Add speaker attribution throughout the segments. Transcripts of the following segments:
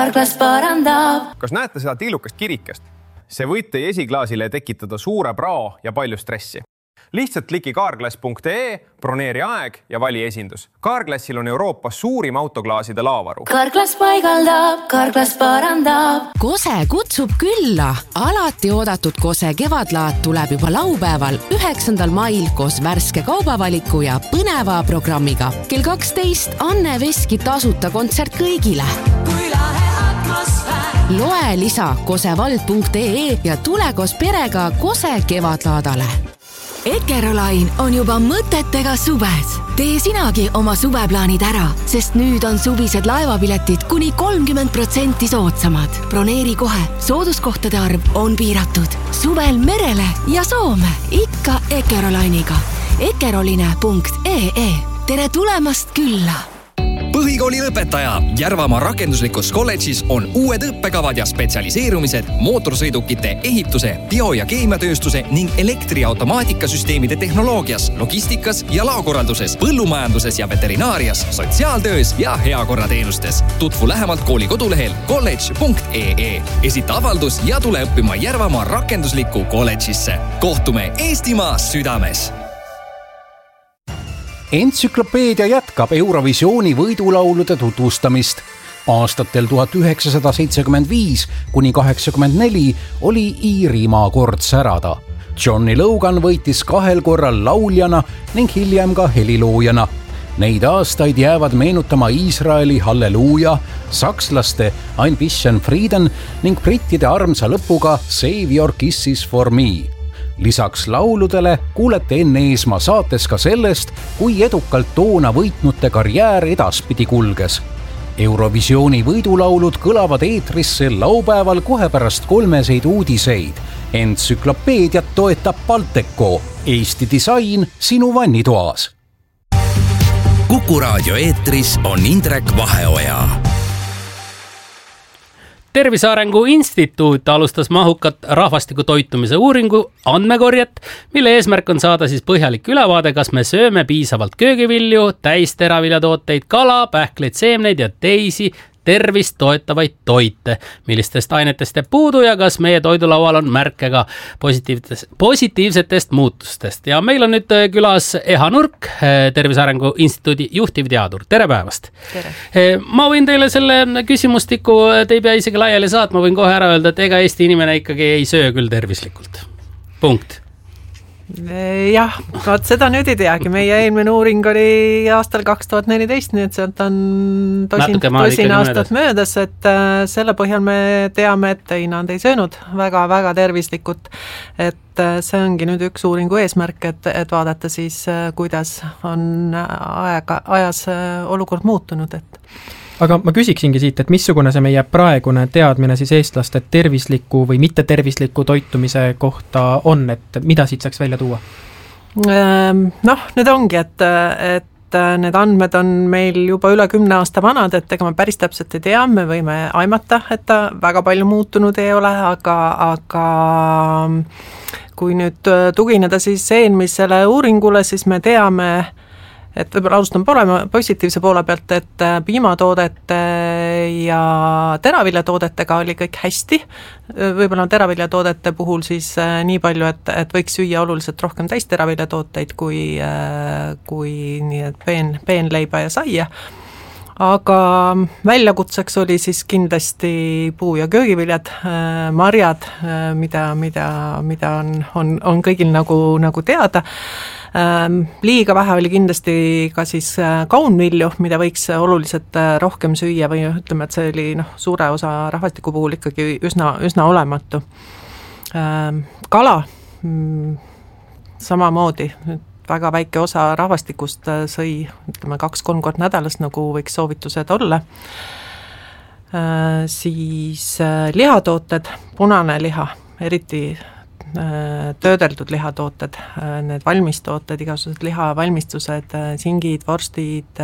Speaker 1: Karklas parandab.
Speaker 2: Kas näete seda tillukast kirikest? See võib teie esiklaasile tekitada suure prao ja palju stressi. Lihtsalt kliki carglass.ee, broneeri aeg ja vali esindus. Carglassil on Euroopas suurim autoklaaside laavaru.
Speaker 1: Karklas paigaldab, Karklas parandab.
Speaker 3: Kose kutsub külla. Alati oodatud Kose kevadlaat tuleb juba laupäeval 9. mail koos värske kaubavaliku ja põneva programmiga. Kell 12 Anne Veski tasuta kontsert kõigile.
Speaker 1: Kui lahe atmosfäär.
Speaker 3: Loe lisa kosevald.ee ja tule koos perega Kose kevadlaadale.
Speaker 4: Eckerolain on juba mõtetega suves. Tee sinagi oma suveplaanid ära, sest nüüd on suvised laevapiletid kuni 30% soodsamad. Broneeri kohe, sooduskohtade arv on piiratud. Suvel merele ja Soome, ikka Eckerolainiga. Eckeroline.ee. Tere tulemast külla!
Speaker 5: Põhikooli lõpetaja Järvamaa rakenduslikus kolledžis on uued õppekavad ja spetsialiseerumised mootorsõidukite, ehituse, bio- ja keemiatööstuse ning elektriautomaatikasüsteemide tehnoloogias, logistikas ja laokorralduses, põllumajanduses ja veterinaarias, sotsiaaltöös ja heakorrateenustes. Tutvu lähemalt kooli kodulehel college.ee. Esita avaldus ja tule õppima Järvamaa rakenduslikku kolledžisse. Kohtume Eestimaa südames!
Speaker 6: Entsüklopeedia jätkab Eurovisiooni võidulaulude tutvustamist. Aastatel 1975 kuni 84 oli Iirimaa kord särada. Johnny Logan võitis 2 korral lauljana ning hiljem ka heliloojana. Neid aastaid jäävad meenutama Iisraeli Halleluuja, sakslaste Ein bisschen Frieden ning brittide armsa lõpuga Save Your Kisses for Me. Lisaks lauludele kuulete Enn Eesmaa saates ka sellest, kui edukalt toona võitnute karjäär edaspidi kulges. Eurovisiooni võidulaulud kõlavad eetrisse laupäeval kohe pärast 3 uudiseid. Entsüklopeediat toetab Balteco, Eesti disain sinu vannitoas.
Speaker 5: Kuku raadio eetris on Indrek Vaheoja.
Speaker 7: Tervise Arengu Instituut alustas mahukat rahvastiku toitumise uuringu andmekorjet, mille eesmärk on saada siis põhjalik ülevaade, kas me sööme piisavalt köögivilju, täisteraviljatooteid, kala, pähkleid, seemneid ja teisi tervist toetavaid toite, millistest ainetest jääb puudu ja kas meie toidulaual on märke ka positiivsetest muutustest. Ja meil on nüüd külas Eha Nurk, Tervise Arengu Instituudi juhtivteadur. Tere päevast!
Speaker 8: Tere!
Speaker 7: Ma võin teile selle küsimustiku, te ei pea isegi laiali saatma, võin kohe ära öelda, et ega Eesti inimene ikkagi ei söö küll tervislikult. Punkt.
Speaker 8: Jah, seda nüüd ei teagi. Meie eelmine uuring oli aastal 2014, nii et sealt on tosin aastat möödas, et selle põhjal me teame, et ei, nad ei söönud väga tervislikult. Et see ongi nüüd üks uuringu eesmärk, et vaadata siis, kuidas on ajas olukord muutunud.
Speaker 9: Aga ma küsiksingi siit, et missugune see meie praegune teadmine siis eestlaste tervisliku või mitte tervisliku toitumise kohta on, et mida siit saaks välja tuua? Nüüd
Speaker 8: ongi, et need andmed on meil juba üle 10 aasta vanad, et ega me päris täpselt ei tea, me võime aimata, et ta väga palju muutunud ei ole, aga kui nüüd tugineda siis eelmisele uuringule, siis me teame, et võib-olla alustan positiivse poole pealt, et piimatoodete ja teraviljatoodetega oli kõik hästi. Võib-olla teraviljatoodete puhul siis nii palju, et võiks süüa oluliselt rohkem täisteraviljatooteid kui nii et peenleiba ja saia. Aga väljakutseks oli siis kindlasti puu- ja köögiviljad, marjad, mida on kõigil nagu teada. Liiga vähe oli kindlasti ka siis kaunvilju, mida võiks oluliselt rohkem süüa või ütleme, et see oli suure osa rahvastiku puhul ikkagi üsna olematu. Kala samamoodi, väga väike osa rahvastikust sõi 2-3 kord nädalas, nagu võiks soovitused olla. Siis lihatooted, punane liha, eriti töödeldud lihatooted, need valmistooted, igasugused lihavalmistused, singid, vorstid,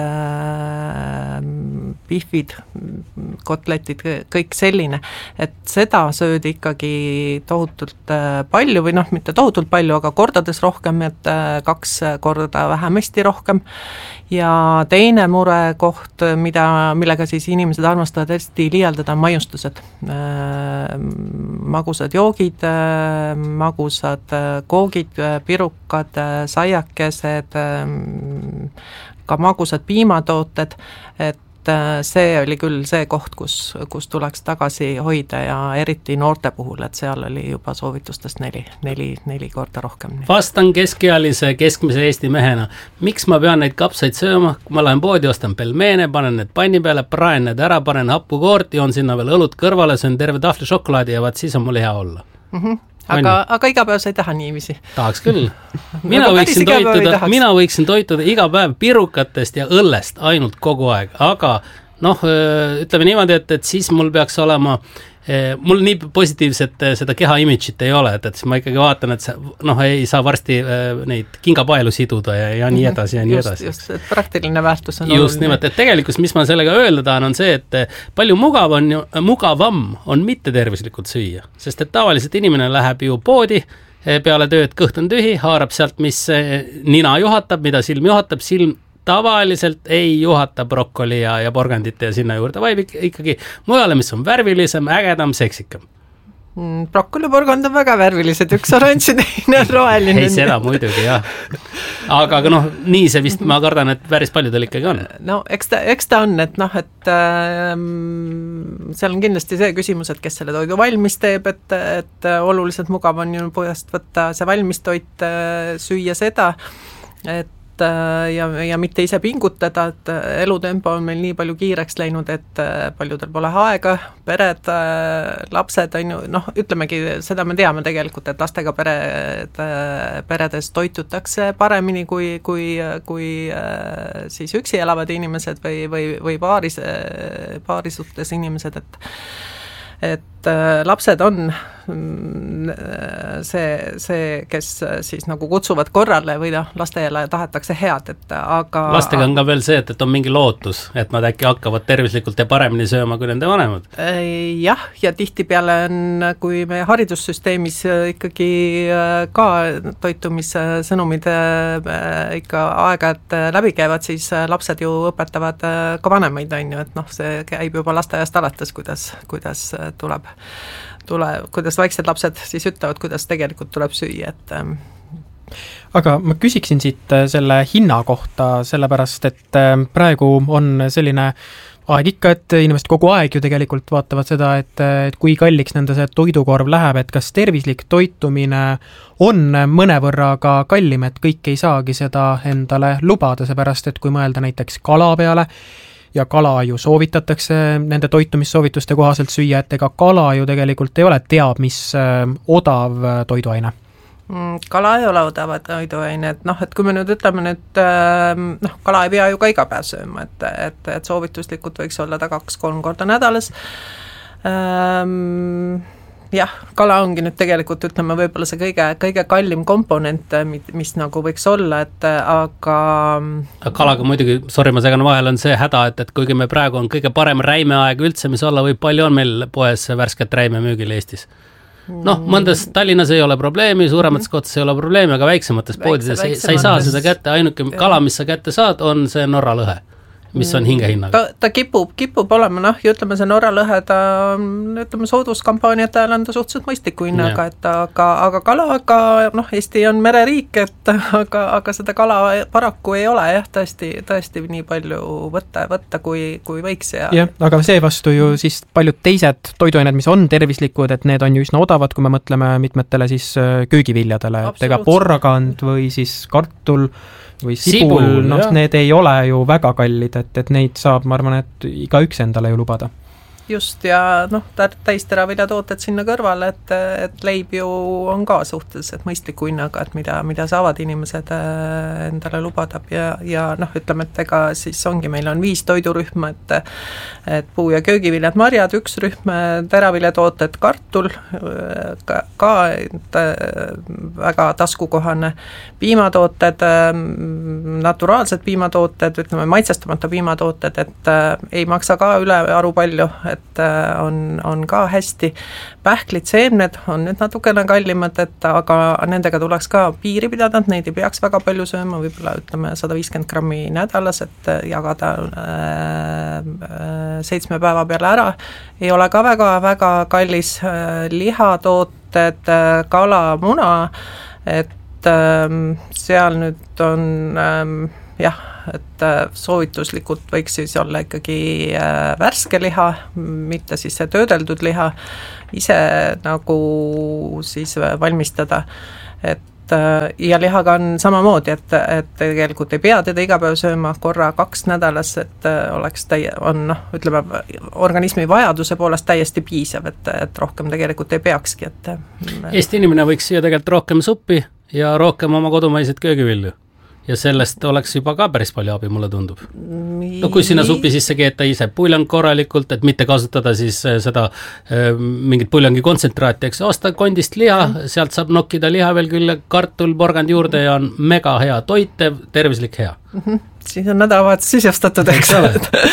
Speaker 8: pihvid, kotletid, kõik selline, et seda söödi ikkagi tohutult palju või noh, mitte tohutult palju, aga kordades rohkem, et 2 korda vähemasti rohkem. Ja teine murekoht, millega siis inimesed armastavad hästi liialdada, on maiustused. Magusad joogid, magusad koogid, pirukad, saiakesed, ka magusad piimatooted, et see oli küll see koht, kus tuleks tagasi hoida ja eriti noorte puhul, et seal oli juba soovitustest 4 korda rohkem.
Speaker 7: Vastan keskealise keskmise Eesti mehena. Miks ma pean neid kapsaid sööma? Kui ma lähen poodi, ostan pelmeene, panen need panni peale, praen need ära, panen happukoort, joon sinna veel õlut kõrvale, söön terve tahvli šokolaadi ja vaat siis on mul hea olla.
Speaker 8: Aga iga päev sa ei taha niiviisi.
Speaker 7: Tahaks küll. Mina võiksin toituda iga päev pirukatest ja õllest ainult kogu aeg, aga noh, ütleme niimoodi, et siis mul peaks olema, mul nii positiivset seda keha imidžit ei ole, et siis ma ikkagi vaatan, et ei saa varsti neid kingapaelu siduda ja nii edasi ja nii edasi.
Speaker 8: Just, et praktiline väärtus on
Speaker 7: just nimelt, et tegelikult, mis ma sellega öelda tahan, on see, et palju mugavam on mitte tervislikult süüa, sest et tavaliselt inimene läheb ju poodi, peale tööd kõht on tühi, haarab sealt, mis nina juhatab, mida silm juhatab, silm tavaliselt ei juhata brokkoli ja porgandit ja sinna juurde, vaid ikkagi mujale, mis on värvilisem, ägedam, seksikam.
Speaker 8: Brokkoli porgand on väga värvilised, üks oranž, teine roheline.
Speaker 7: Ei, seda muidugi, jah. Aga nii see vist, ma kardan, et päris paljudel ikkagi on.
Speaker 8: No, eks ta on, et seal on kindlasti see küsimus, et kes selle toidu valmis teeb, et oluliselt mugav on ju põhjast võtta see valmis toit, süüa seda, et ja mitte ise pingutada, et elutempo on meil nii palju kiireks läinud, et paljudel pole aega, pered, lapsed on ju, ütlemegi, seda me teame tegelikult, et lastega peredes toitutakse paremini kui siis üksi elavad inimesed või paari suhtes inimesed, et lapsed on see, kes siis nagu kutsuvad korrale või lastele tahetakse head, et aga
Speaker 7: lastega on ka veel see, et on mingi lootus, et nad äkki hakkavad tervislikult ja paremini sööma kui nende vanemad.
Speaker 8: Jah, ja tihtipeale on, kui meie haridussüsteemis ikkagi ka toitumissõnumid ikka aeg-ajalt läbi käivad, siis lapsed ju õpetavad ka vanemaid, on ju, et see käib juba lasteaiast alates, kuidas kuidas vaiksed lapsed siis ütlevad, kuidas tegelikult tuleb süüa, et
Speaker 9: Aga ma küsiksin siit selle hinna kohta, sellepärast, et praegu on selline aeg ikka, et inimesed kogu aeg ju tegelikult vaatavad seda, et kui kalliks nende see toidukorv läheb, et kas tervislik toitumine on mõnevõrra ka kallim, et kõik ei saagi seda endale lubada, seepärast, et kui mõelda näiteks kala peale, ja kala ju soovitatakse nende toitumissoovituste kohaselt süüa, et ega kala ju tegelikult ei ole teab, mis odav toiduaine.
Speaker 8: Kala ei ole odav toiduaine, et kui me nüüd ütleme kala ei pea ju ka iga päev sööma, et soovituslikult võiks olla ta 2-3 korda nädalas. Jah, kala ongi nüüd tegelikult, ütleme, võib-olla see kõige kallim komponent, mis nagu võiks olla, et aga
Speaker 7: kalaga muidugi, ma segan vahel, on see häda, et kuigi me praegu on kõige parem räimeaeg üldse, mis olla võib, palju on meil poes värsket räime müügil Eestis. Mõndas Tallinnas ei ole probleemi, suuremates kohtades ei ole probleemi, aga väiksemates poodides sa ei saa seda kätte, ainuke kala, mis sa kätte saad, on see Norra lõhe, mis on hingehinnaga.
Speaker 8: Ta kipub olema, ja ütleme see Norra lõhe, ütleme sooduskampaaniate ajal on ta suhteliselt mõistliku hinnaga, aga kalaga, Eesti on mereriik, aga seda kala paraku ei ole jah, tõesti nii palju võtta kui võiks.
Speaker 9: Jah, aga seevastu ju siis paljud teised toiduained, mis on tervislikud, et need on ju üsna odavad, kui me mõtleme mitmetele siis köögiviljadele, et ega porgand või siis kartul või sibul, need ei ole ju väga kallid, et neid saab, ma arvan, et igaüks endale ju lubada.
Speaker 8: just, ja noh, täisteraviljatooted sinna kõrvale, et leib ju on ka suhteliselt mõistliku hinnaga, et mida saavad inimesed endale lubada ja noh, ütleme, et ega siis ongi, meil on 5 toidurühma, et puu- ja köögiviljad, marjad, 1 rühm, teraviljatooted, kartul, ka väga taskukohane, piimatooted, naturaalsed piimatooted, ütleme maitsestamata piimatooted, et ei maksa ka üle aru palju, et on ka hästi. Pähklid, seemned on nüüd natukene kallimad, aga nendega tuleks ka piiri pidada, et neid ei peaks väga palju sööma, võib-olla ütleme 150 grammi nädalas, et jagada 7 päeva peale ära. Ei ole ka väga kallis, lihatooted, kala, muna, et seal nüüd on jah, et soovituslikult võiks siis olla ikkagi värske liha, mitte siis see töödeldud liha, ise nagu siis valmistada, et ja lihaga on samamoodi, et tegelikult ei pea teda iga päev sööma, korra 2 nädalas, et oleks ütleme, organismi vajaduse poolest täiesti piisav, et rohkem tegelikult ei peakski, et
Speaker 7: Eesti inimene võiks siia tegelikult rohkem suppi ja rohkem oma kodumaiseid köögivilju. Ja sellest oleks juba ka päris palju abi, mulle tundub. No kui sinna supi sisse keeta ise puljang korralikult, et mitte kasutada siis seda mingit puljangi kontsentraati, eks osta kondist liha, sealt saab nokkida liha veel küll, kartul, porgand juurde ja on mega hea, toitev, tervislik hea.
Speaker 8: Siis on nädalavahetus sisestatud, eks ole.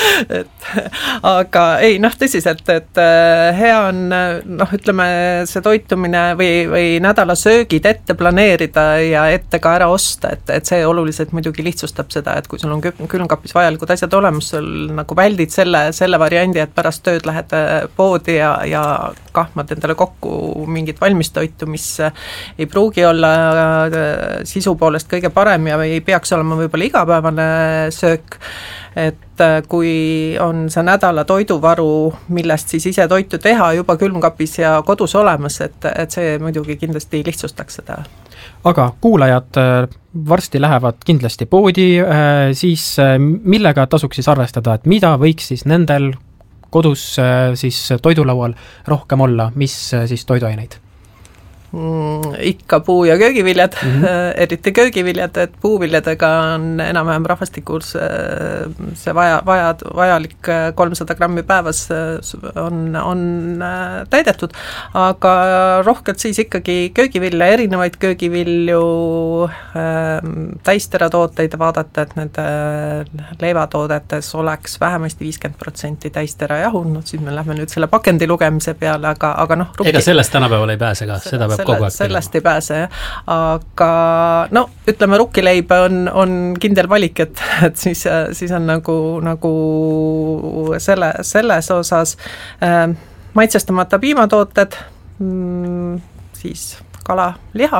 Speaker 8: Aga ei, tõsiselt, et hea on, ütleme, see toitumine või nädala söögid ette planeerida ja ette ka ära osta, et see oluliselt muidugi lihtsustab seda, et kui sul on külmkapis vajalikud asjad olemas, sul nagu väldid selle variandi, et pärast tööd lähed poodi ja kahmad endale kokku mingit valmistoitu, mis ei pruugi olla sisu poolest kõige parem ja ei peaks olema võib-olla igapäevane söök, et kui on see nädala toiduvaru, millest siis ise toitu teha juba külmkapis ja kodus olemas, et see muidugi kindlasti lihtsustaks seda.
Speaker 9: Aga kuulajad varsti lähevad kindlasti poodi, siis millega tasuks siis arvestada, et mida võiks siis nendel kodus siis toidulaual rohkem olla, mis siis toiduaineid?
Speaker 8: Ikka puu- ja köögiviljad, eriti köögiviljad, et puuviljadega on enam-vähem rahvastikus see vajalik 300 grammi päevas on täidetud, aga rohkelt siis ikkagi köögivilja, erinevaid köögivilju, täisteratooteid vaadata, et nende leivatoodetes oleks vähemasti 50% täisterajahu, siis me lähme nüüd selle pakendi lugemise peale, aga
Speaker 7: ega sellest tänapäeval ei pääse ka, seda peab kogu aeg
Speaker 8: sellest ei pääse, aga ütleme, rukkileib on kindel valik, et siis on nagu selles osas maitsestamata piimatooted, siis kala, liha,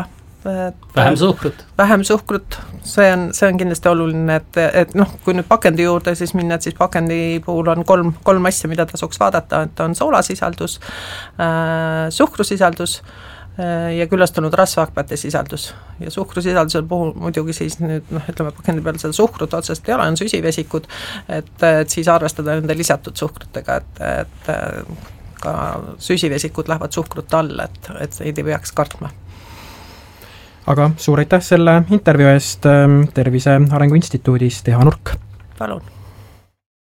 Speaker 8: vähem suhkrut, see on kindlasti oluline, et kui nüüd pakendi juurde siis minna, et siis pakendi puhul on kolm asja, mida tasuks vaadata, et on soolasisaldus, suhkrusisaldus ja küllastunud rasvhapete sisaldus. Ja suhkrusisalduse puhul muidugi siis nüüd, ütleme, pakendi peal seda suhkrut otsest ei ole, on süsivesikud, et siis arvestada nende lisatud suhkrutega, et ka süsivesikud lähevad suhkrut alla, et neid ei peaks kartma.
Speaker 9: Aga suur aitäh selle intervjuu eest Tervise Arengu Instituudist, Eha Nurk.
Speaker 8: Palun.